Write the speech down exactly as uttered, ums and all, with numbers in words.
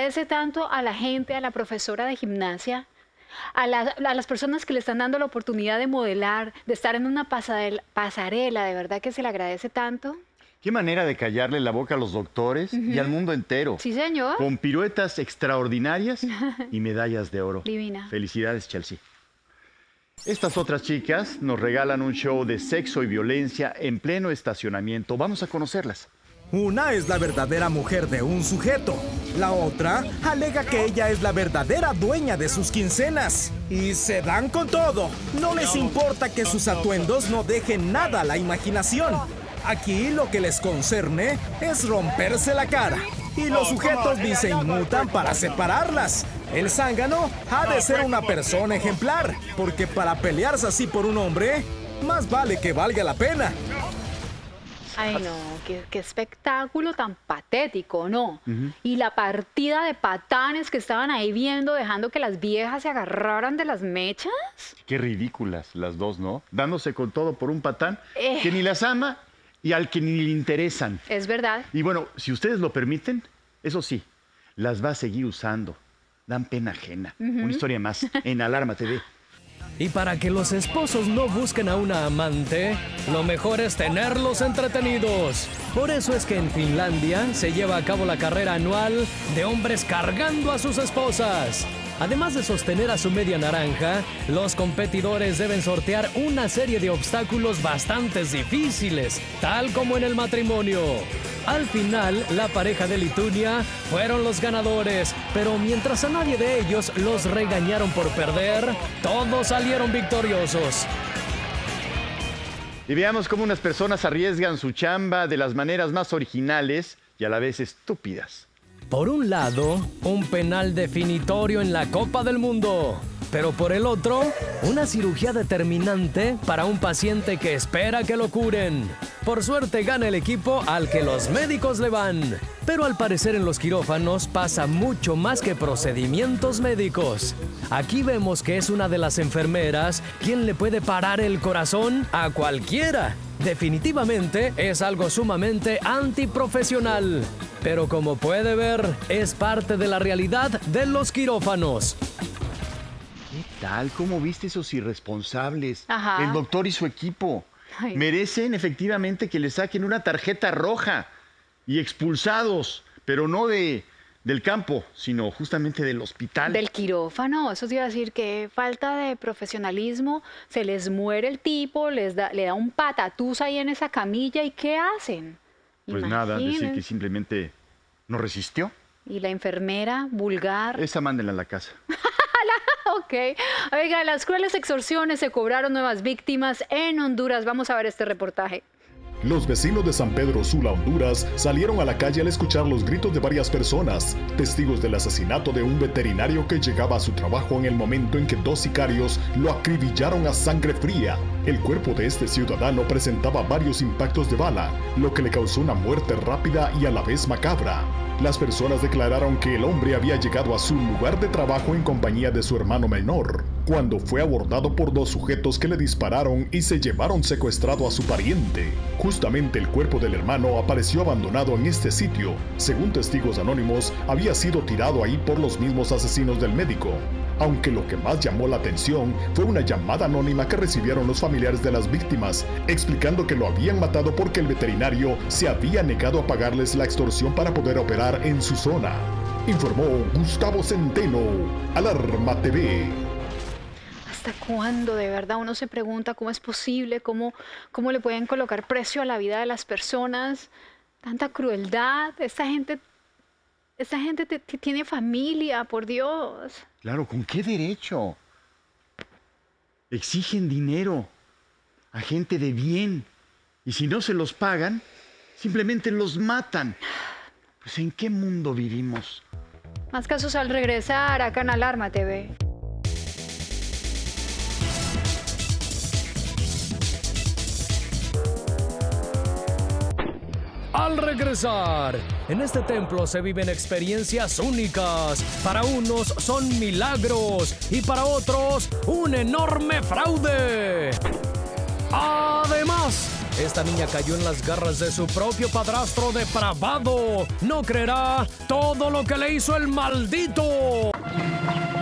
agradece tanto a la gente, a la profesora de gimnasia, a, la, a las personas que le están dando la oportunidad de modelar, de estar en una pasarela, pasarela, de verdad que se le agradece tanto. Qué manera de callarle la boca a los doctores uh-huh. y al mundo entero. Sí, señor. Con piruetas extraordinarias y medallas de oro. Divina. Felicidades, Chelsea. Estas otras chicas nos regalan un show de sexo y violencia en pleno estacionamiento. Vamos a conocerlas. Una es la verdadera mujer de un sujeto. La otra alega que ella es la verdadera dueña de sus quincenas. Y se dan con todo. No les importa que sus atuendos no dejen nada a la imaginación. Aquí lo que les concerne es romperse la cara. Y los sujetos ni se inmutan para separarlas. El zángano ha de ser una persona ejemplar, porque para pelearse así por un hombre, más vale que valga la pena. Ay, no, qué, qué espectáculo tan patético, ¿no? Uh-huh. Y la partida de patanes que estaban ahí viendo, dejando que las viejas se agarraran de las mechas. Qué ridículas las dos, ¿no? Dándose con todo por un patán eh. que ni las ama y al que ni le interesan. Es verdad. Y bueno, si ustedes lo permiten, eso sí, las va a seguir usando. Dan pena ajena. Uh-huh. Una historia más en Alarma T V. Y para que los esposos no busquen a una amante, lo mejor es tenerlos entretenidos. Por eso es que en Finlandia se lleva a cabo la carrera anual de hombres cargando a sus esposas. Además de sostener a su media naranja, los competidores deben sortear una serie de obstáculos bastante difíciles, tal como en el matrimonio. Al final, la pareja de Lituania fueron los ganadores, pero mientras a nadie de ellos los regañaron por perder, todos salieron victoriosos. Y veamos cómo unas personas arriesgan su chamba de las maneras más originales y a la vez estúpidas. Por un lado, un penal definitorio en la Copa del Mundo. Pero por el otro, una cirugía determinante para un paciente que espera que lo curen. Por suerte gana el equipo al que los médicos le van. Pero al parecer en los quirófanos pasa mucho más que procedimientos médicos. Aquí vemos que es una de las enfermeras quien le puede parar el corazón a cualquiera. Definitivamente es algo sumamente antiprofesional. Pero como puede ver, es parte de la realidad de los quirófanos. ¿Qué tal? ¿Cómo viste esos irresponsables? Ajá. El doctor y su equipo. Ay. Merecen efectivamente que les saquen una tarjeta roja y expulsados, pero no de, del campo, sino justamente del hospital. Del quirófano, eso te iba a decir que falta de profesionalismo, se les muere el tipo, les da, le da un patatús ahí en esa camilla y ¿qué hacen? Pues nada, decir que simplemente no resistió. Y la enfermera, vulgar. Esa mándenla a la casa. Ok. Oiga, las crueles extorsiones se cobraron nuevas víctimas en Honduras. Vamos a ver este reportaje. Los vecinos de San Pedro Sula, Honduras, salieron a la calle al escuchar los gritos de varias personas, testigos del asesinato de un veterinario que llegaba a su trabajo en el momento en que dos sicarios lo acribillaron a sangre fría. El cuerpo de este ciudadano presentaba varios impactos de bala, lo que le causó una muerte rápida y a la vez macabra. Las personas declararon que el hombre había llegado a su lugar de trabajo en compañía de su hermano menor, cuando fue abordado por dos sujetos que le dispararon y se llevaron secuestrado a su pariente. Justamente el cuerpo del hermano apareció abandonado en este sitio. Según testigos anónimos, había sido tirado ahí por los mismos asesinos del médico. Aunque lo que más llamó la atención fue una llamada anónima que recibieron los familiares de las víctimas, explicando que lo habían matado porque el veterinario se había negado a pagarles la extorsión para poder operar en su zona. Informó Gustavo Centeno, Alarma T V. ¿Hasta cuándo? De verdad uno se pregunta cómo es posible, cómo, cómo le pueden colocar precio a la vida de las personas. Tanta crueldad. Esta gente, esta gente te, te tiene familia, por Dios. Claro, ¿con qué derecho? Exigen dinero a gente de bien. Y si no se los pagan, simplemente los matan. Pues ¿en qué mundo vivimos? Más casos al regresar acá en Alarma T V. Al regresar, en este templo se viven experiencias únicas. Para unos son milagros y para otros un enorme fraude. Además, Esta niña cayó en las garras de su propio padrastro depravado. No creerá todo lo que le hizo el maldito.